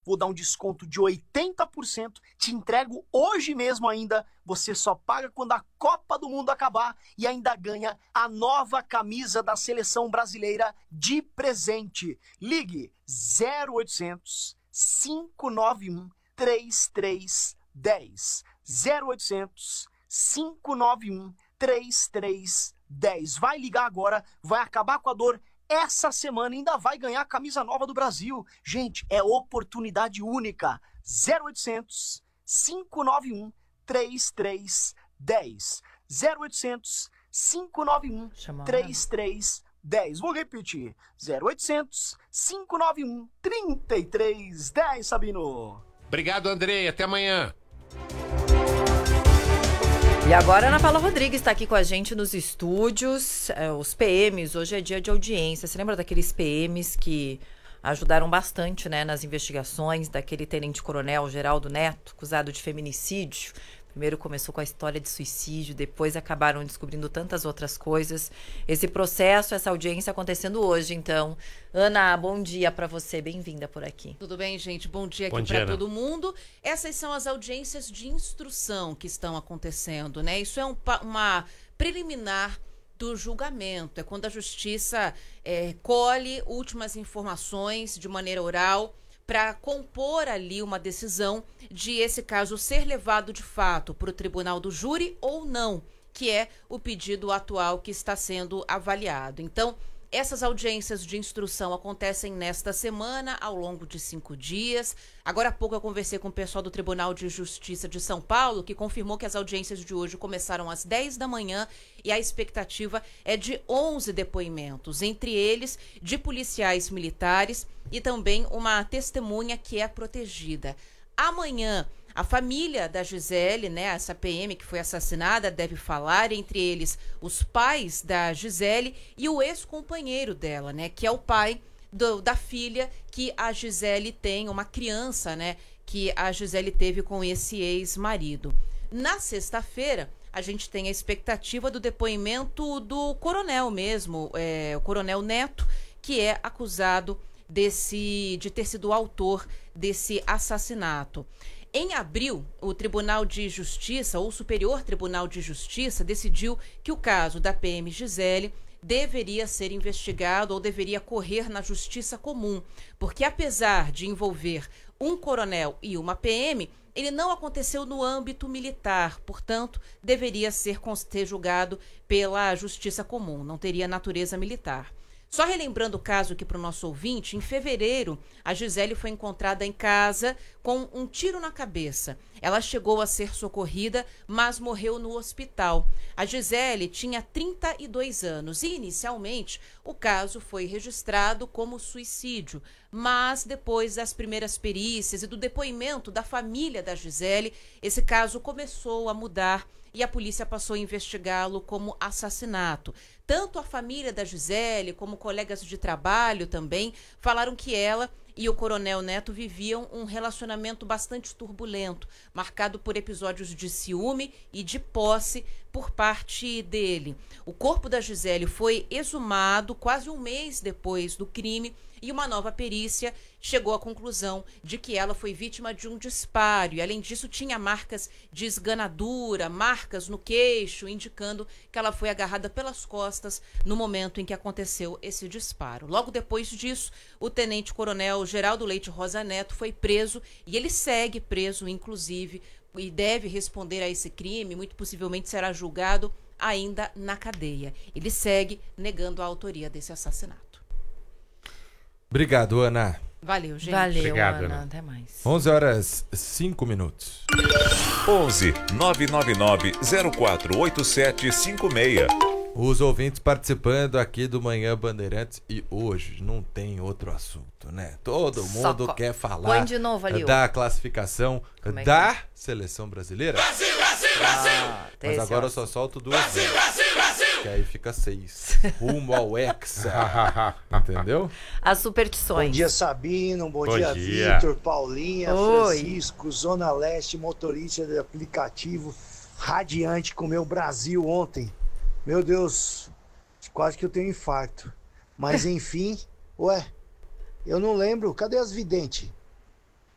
vou dar um desconto de 80%, te entrego hoje mesmo ainda, você só paga quando a Copa do Mundo acabar e ainda ganha a nova camisa da Seleção Brasileira de presente. Ligue 0800 591 3310. 0800 591 3310. Vai ligar agora, vai acabar com a dor. Essa semana ainda vai ganhar a camisa nova do Brasil. Gente, é oportunidade única. 0800 591 3310. 0800 591 3310. Vou repetir. 0800 591 3310, Sabino. Obrigado, Andrei. Até amanhã. E agora a Ana Paula Rodrigues está aqui com a gente nos estúdios. Os PMs, hoje é dia de audiência. Você lembra daqueles PMs que ajudaram bastante, né, nas investigações daquele tenente-coronel Geraldo Neto, acusado de feminicídio? Primeiro começou com a história de suicídio, depois acabaram descobrindo tantas outras coisas. Esse processo, essa audiência acontecendo hoje, então. Ana, bom dia para você, bem-vinda por aqui. Tudo bem, gente? Bom dia aqui para todo mundo. Essas são as audiências de instrução que estão acontecendo, né? Isso é uma preliminar do julgamento, é quando a justiça colhe últimas informações de maneira oral para compor ali uma decisão de esse caso ser levado de fato para o tribunal do júri ou não, que é o pedido atual que está sendo avaliado. Então, essas audiências de instrução acontecem nesta semana, ao longo de 5 dias. Agora há pouco eu conversei com o pessoal do Tribunal de Justiça de São Paulo, que confirmou que as audiências de hoje começaram às 10 da manhã e a expectativa é de 11 depoimentos, entre eles de policiais militares e também uma testemunha que é protegida. Amanhã, a família da Gisele, né, essa PM que foi assassinada, deve falar, entre eles os pais da Gisele e o ex-companheiro dela, né, que é o pai da filha que a Gisele tem, uma criança, né, que a Gisele teve com esse ex-marido. Na sexta-feira, a gente tem a expectativa do depoimento do coronel mesmo, o coronel Neto, que é acusado de ter sido o autor desse assassinato. Em abril, o Tribunal de Justiça, ou o Superior Tribunal de Justiça, decidiu que o caso da PM Gisele deveria ser investigado ou deveria correr na justiça comum, porque apesar de envolver um coronel e uma PM, ele não aconteceu no âmbito militar, portanto, deveria ser julgado pela justiça comum, não teria natureza militar. Só relembrando o caso aqui para o nosso ouvinte, em fevereiro, a Gisele foi encontrada em casa com um tiro na cabeça. Ela chegou a ser socorrida, mas morreu no hospital. A Gisele tinha 32 anos e, inicialmente, o caso foi registrado como suicídio. Mas, depois das primeiras perícias e do depoimento da família da Gisele, esse caso começou a mudar e a polícia passou a investigá-lo como assassinato. Tanto a família da Gisele como colegas de trabalho também falaram que ela e o coronel Neto viviam um relacionamento bastante turbulento, marcado por episódios de ciúme e de posse por parte dele. O corpo da Gisele foi exumado quase um mês depois do crime e uma nova perícia chegou à conclusão de que ela foi vítima de um disparo. E, além disso, tinha marcas de esganadura, marcas no queixo, indicando que ela foi agarrada pelas costas no momento em que aconteceu esse disparo. Logo depois disso, o tenente-coronel Geraldo Leite Rosa Neto foi preso e ele segue preso, inclusive, e deve responder a esse crime, muito possivelmente será julgado ainda na cadeia. Ele segue negando a autoria desse assassinato. Obrigado, Ana. Valeu, gente. Valeu, Obrigado, Ana. Ana. Até mais. 11h05. 11 999 048756. Os ouvintes participando aqui do Manhã Bandeirantes e hoje não tem outro assunto, né? Todo mundo quer falar Põe de novo ali, da classificação da seleção brasileira. Brasil! Mas agora eu só solto 2 vezes. Que aí fica 6. Rumo ao Hexa. Entendeu? As superstições. Bom dia, Sabino. Bom Bom dia, dia. Vitor, Paulinha, Oi. Francisco, Zona Leste, motorista de aplicativo radiante com meu Brasil ontem. Meu Deus, quase que eu tenho infarto. Mas enfim, eu não lembro. Cadê as videntes?